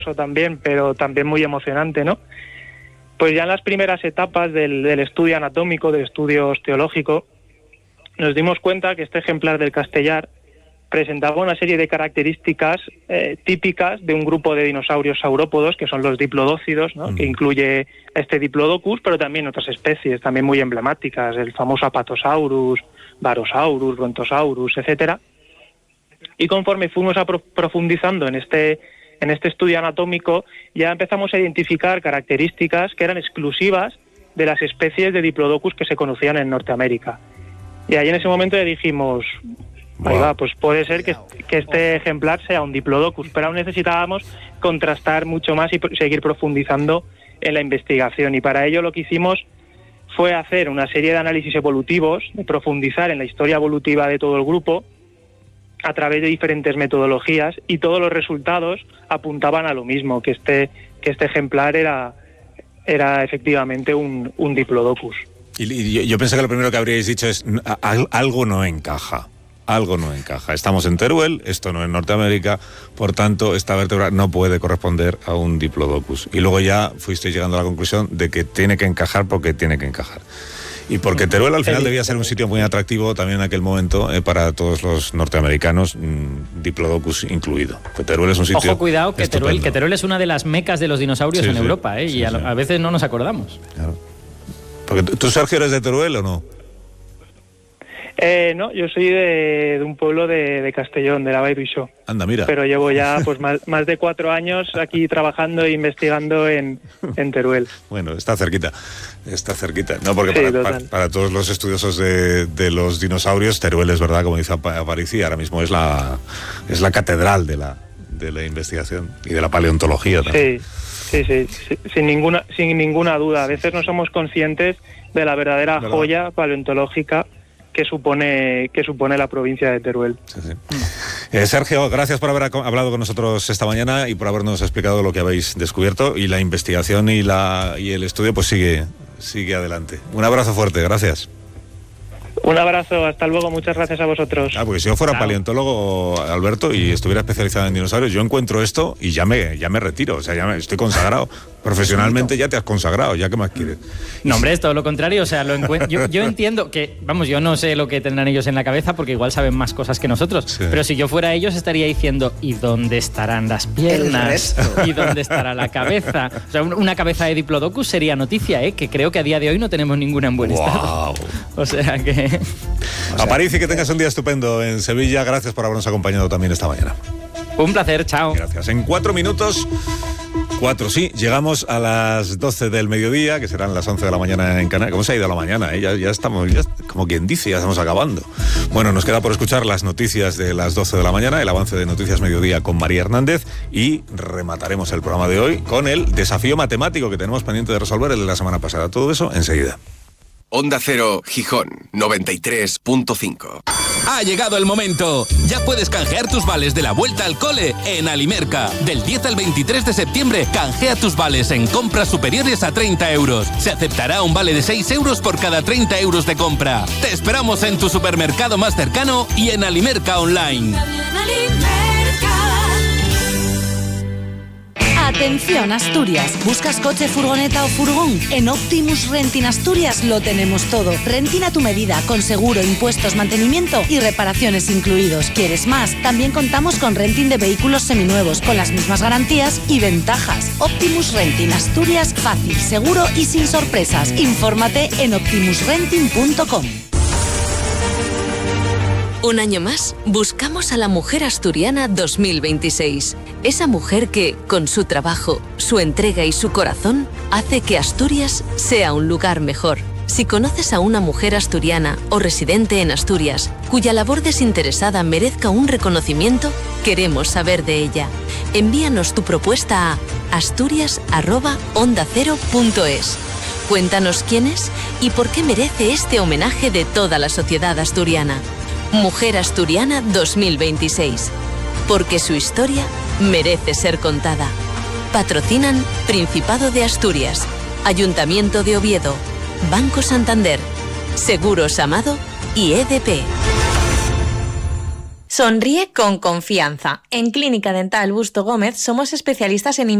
también, pero también muy emocionante, ¿no? Pues ya en las primeras etapas del estudio anatómico, del estudio osteológico, nos dimos cuenta que este ejemplar del Castellar presentaba una serie de características típicas de un grupo de dinosaurios saurópodos, que son los diplodócidos, ¿no? Que incluye este Diplodocus, pero también otras especies también muy emblemáticas, el famoso Apatosaurus, Barosaurus, Brontosaurus, etcétera. Y conforme fuimos profundizando en este estudio anatómico, ya empezamos a identificar características que eran exclusivas de las especies de Diplodocus que se conocían en Norteamérica. Y ahí en ese momento ya dijimos, ahí va, pues puede ser que este ejemplar sea un Diplodocus, pero aún necesitábamos contrastar mucho más y seguir profundizando en la investigación. Y para ello lo que hicimos fue hacer una serie de análisis evolutivos, de profundizar en la historia evolutiva de todo el grupo a través de diferentes metodologías, y todos los resultados apuntaban a lo mismo, que este ejemplar era efectivamente un Diplodocus. Y yo pensé que lo primero que habríais dicho es algo no encaja. Algo no encaja. Estamos en Teruel, esto no es Norteamérica, por tanto, esta vértebra no puede corresponder a un Diplodocus. Y luego ya fuisteis llegando a la conclusión de que tiene que encajar porque tiene que encajar. Y porque Teruel al final debía ser un sitio muy atractivo también en aquel momento para todos los norteamericanos, Diplodocus incluido. Pues Teruel es un sitio. Ojo, cuidado, que Teruel es una de las mecas de los dinosaurios en Europa, y a veces no nos acordamos. Claro. Porque ¿tú, Sergio, eres de Teruel o no? No, yo soy de un pueblo de Castellón, de la Vall d'Uixó. Anda, mira. Pero llevo ya pues más de 4 años aquí trabajando e investigando en Teruel. Bueno, está cerquita. No, porque para todos los estudiosos de los dinosaurios, Teruel es verdad, como dice Aparici, ahora mismo es la catedral de la investigación y de la paleontología también. Sí, sin ninguna duda. A veces no somos conscientes de la verdadera joya paleontológica que supone la provincia de Teruel. Sí. Sergio, gracias por haber hablado con nosotros esta mañana y por habernos explicado lo que habéis descubierto, y la investigación y el estudio pues sigue adelante. Un abrazo fuerte, gracias. Un abrazo, hasta luego, muchas gracias a vosotros. Porque si yo fuera paleontólogo, Alberto, y estuviera especializado en dinosaurios, yo encuentro esto y ya me retiro, o sea, estoy consagrado. Profesionalmente ya te has consagrado, ¿ya qué más quieres? No, hombre, es todo lo contrario, o sea, yo entiendo que, yo no sé lo que tendrán ellos en la cabeza, porque igual saben más cosas que nosotros, pero si yo fuera ellos estaría diciendo, ¿y dónde estarán las piernas? ¿Y dónde estará la cabeza? O sea, una cabeza de Diplodocus sería noticia, que creo que a día de hoy no tenemos ninguna en buen estado. O sea que... Aparici, que tengas un día estupendo en Sevilla, gracias por habernos acompañado también esta mañana. Un placer, chao. Gracias. En 4 minutos... 4, sí, llegamos a las 12 del mediodía, que serán las 11 de la mañana en Canarias. ¿Cómo se ha ido la mañana? Ya estamos, como quien dice, ya estamos acabando. Bueno, nos queda por escuchar las noticias de las 12 de la mañana, el avance de Noticias Mediodía con María Hernández, y remataremos el programa de hoy con el desafío matemático que tenemos pendiente de resolver, el de la semana pasada. Todo eso enseguida. Onda Cero, Gijón, 93.5. Ha llegado el momento. Ya puedes canjear tus vales de la vuelta al cole en Alimerca. Del 10 al 23 de septiembre, canjea tus vales en compras superiores a 30 euros. Se aceptará un vale de 6 euros por cada 30 euros de compra. Te esperamos en tu supermercado más cercano y en Alimerca Online. Atención Asturias, ¿buscas coche, furgoneta o furgón? En Optimus Renting Asturias lo tenemos todo. Renting a tu medida, con seguro, impuestos, mantenimiento y reparaciones incluidos. ¿Quieres más? También contamos con renting de vehículos seminuevos, con las mismas garantías y ventajas. Optimus Renting Asturias, fácil, seguro y sin sorpresas. Infórmate en optimusrenting.com. Un año más, buscamos a la mujer asturiana 2026. Esa mujer que, con su trabajo, su entrega y su corazón, hace que Asturias sea un lugar mejor. Si conoces a una mujer asturiana o residente en Asturias, cuya labor desinteresada merezca un reconocimiento, queremos saber de ella. Envíanos tu propuesta a asturias@ondacero.es. Cuéntanos quién es y por qué merece este homenaje de toda la sociedad asturiana. Mujer Asturiana 2026. Porque su historia merece ser contada. Patrocinan Principado de Asturias, Ayuntamiento de Oviedo, Banco Santander, Seguros Amado y EDP. Sonríe con confianza. En Clínica Dental Busto Gómez somos especialistas en